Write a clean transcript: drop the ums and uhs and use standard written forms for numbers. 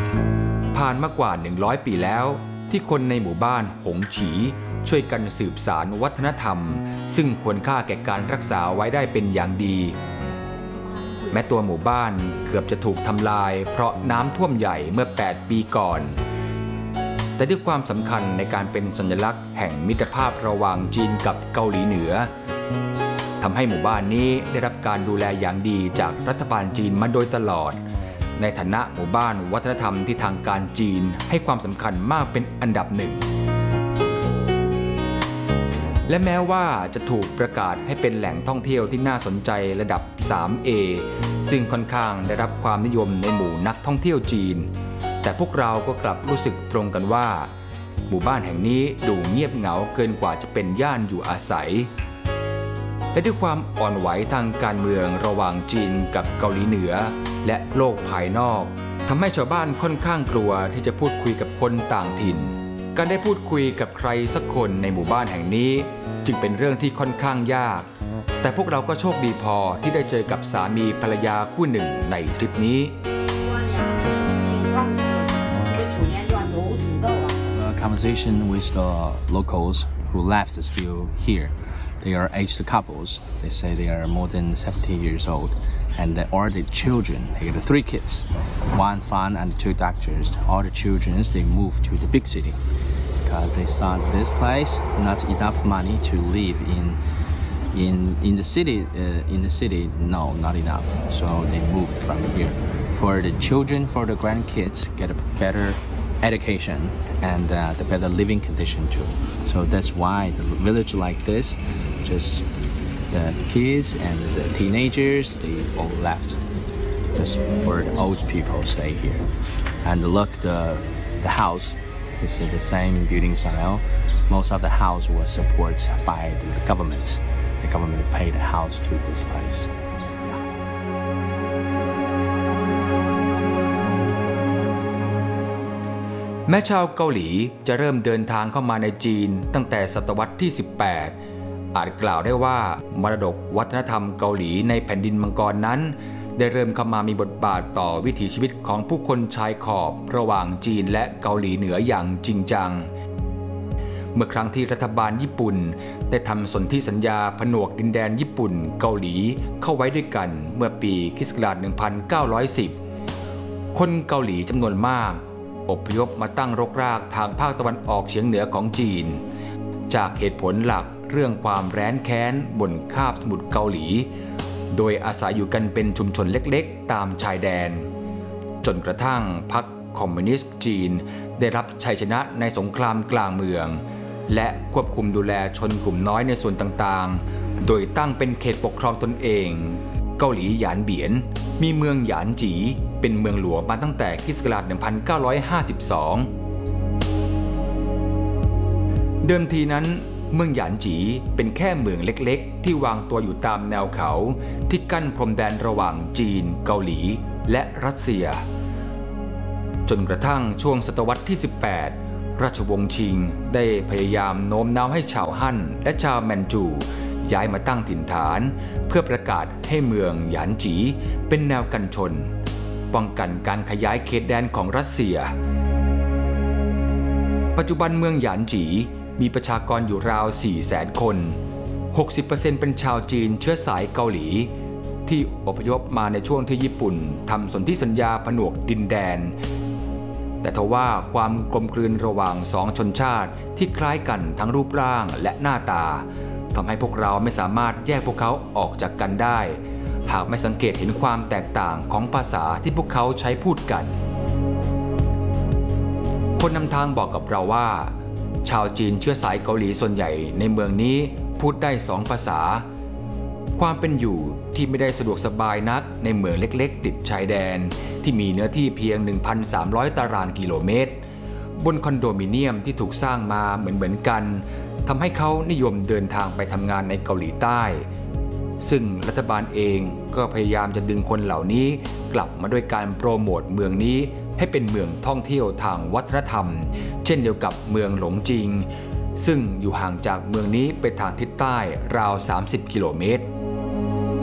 ผ่านมากว่า100 ปีแล้วที่คนในหมู่บ้านหงฉีช่วยกันสืบสานวัฒนธรรมซึ่งควรค่าแก่การรักษาไว้ได้เป็นอย่างดีแม้ตัวหมู่บ้านเกือบจะถูกทำลายเพราะน้ำท่วมใหญ่เมื่อ8 ปีก่อนแต่ด้วยความสำคัญในการเป็นสัญลักษณ์แห่งมิตรภาพระหว่างจีนกับเกาหลีเหนือทำให้หมู่บ้านนี้ได้รับการดูแลอย่างดีจากรัฐบาลจีนมาโดยตลอดในฐานะหมู่บ้านวัฒนธรรมที่ทางการจีนให้ความสำคัญมากเป็นอันดับหนึ่งและแม้ว่าจะถูกประกาศให้เป็นแหล่งท่องเที่ยวที่น่าสนใจระดับ 3A ซึ่งค่อนข้างได้รับความนิยมในหมู่นักท่องเที่ยวจีนแต่พวกเราก็กลับรู้สึกตรงกันว่าหมู่บ้านแห่งนี้ดูเงียบเหงาเกินกว่าจะเป็นย่านอยู่อาศัยและด้วยความอ่อนไหวทางการเมืองระหว่างจีนกับเกาหลีเหนือและโลกภายนอกทำให้ชาวบ้านค่อนข้างกลัวที่จะพูดคุยกับคนต่างถิ่นการได้พูดคุยกับใครสักคนในหมู่บ้านแห่งนี้จึงเป็นเรื่องที่ค่อนข้างยากแต่พวกเราก็โชคดีพอที่ได้เจอกับสามีภรรยาคู่หนึ่งในทริปนี้ Conversation with the locals who left still here. They are aged couples. They say they are more than 70 years old, and they are the children. They got 3 kids, 1 son and 2 daughters. All the children they moved to the big city because they saw this place not enough money to live in the city. In the city, no, not enough. So they moved from here. For the children, for the grandkids, get a better education and the better living condition too. So that's why the village like this, just the kids and the teenagers, they all left just for the old people stay here. And look, the house is the same building style. Most of the house was supported by the government. The government paid the house to this place. แม้ชาวเกาหลีจะเริ่มเดินทางเข้ามาในจีนตั้งแต่ศตวรรษที่ 18 อาจกล่าวได้ว่ามรดกวัฒนธรรมเกาหลีในแผ่นดินมังกรนั้นได้เริ่มเข้ามามีบทบาทต่อวิถีชีวิตของผู้คนชายขอบระหว่างจีนและเกาหลีเหนืออย่างจริงจังเมื่อครั้งที่รัฐบาลญี่ปุ่นได้ทำสนธิสัญญาผนวกดินแดนญี่ปุ่นเกาหลีเข้าไว้ด้วยกันเมื่อปีค.ศ. 1910 คนเกาหลีจำนวนมากอพยพมาตั้งรกรากทางภาคตะวันออกเฉียงเหนือของจีนจากเหตุผลหลักเรื่องความแร้นแค้นบนคาบสมุทรเกาหลีโดยอาศัยอยู่กันเป็นชุมชนเล็กๆตามชายแดนจนกระทั่งพรรคคอมมิวนิสต์จีนได้รับชัยชนะในสงครามกลางเมืองและควบคุมดูแลชนกลุ่มน้อยในส่วนต่างๆโดยตั้งเป็นเขตปกครองตนเองเกาหลีหยานเบียนมีเมืองหยานจีเป็นเมืองหลวงมาตั้งแต่ค.ศ. 1952 เดิมทีนั้นเมืองหยานจีเป็นแค่เมืองเล็กๆที่วางตัวอยู่ตามแนวเขาที่กั้นพรมแดนระหว่างจีนเกาหลีและรัสเซียจนกระทั่งช่วงศตวรรษที่ 18 ราชวงศ์ชิงได้พยายามโน้มน้าวให้ชาวฮั่นและชาวแมนจูย้ายมาตั้งถิ่นฐานเพื่อประกาศให้เมืองหยานจีเป็นแนวกันชนป้องกันการขยายเขตแดนของรัสเซียปัจจุบันเมืองหยานจีมีประชากรอยู่ราว 400,000 คน 60% เป็นชาวจีนเชื้อสายเกาหลีที่อพยพมาในช่วงที่ญี่ปุ่นทำสนธิสัญญาผนวกดินแดนแต่ทว่าความกลมกลืนระหว่างสองชนชาติที่คล้ายกันทั้งรูปร่างและหน้าตาทำให้พวกเราไม่สามารถแยกพวกเขาออกจากกันได้หากไม่สังเกตเห็นความแตกต่างของภาษาที่พวกเขาใช้พูดกันคนนำทางบอกกับเราว่าชาวจีนเชื้อสายเกาหลีส่วนใหญ่ในเมืองนี้พูดได้2 ภาษาความเป็นอยู่ที่ไม่ได้สะดวกสบายนักในเมืองเล็กๆติดชายแดนที่มีเนื้อที่เพียง 1,300 ตารางกิโลเมตรบนคอนโดมิเนียมที่ถูกสร้างมาเหมือนกันทำให้เขานิยมเดินทางไปทำงานในเกาหลีใต้ซึ่งรัฐบาลเองก็พยายามจะดึงคนเหล่านี้กลับมาด้วยการโปรโมทเมืองนี้ให้เป็นเมืองท่องเที่ยวทางวัฒนธรรมเช่นเดียวกับเมืองหลงจิงซึ่งอยู่ห่างจากเมืองนี้ไปทางทิศใต้ราว 30 กิโลเมตร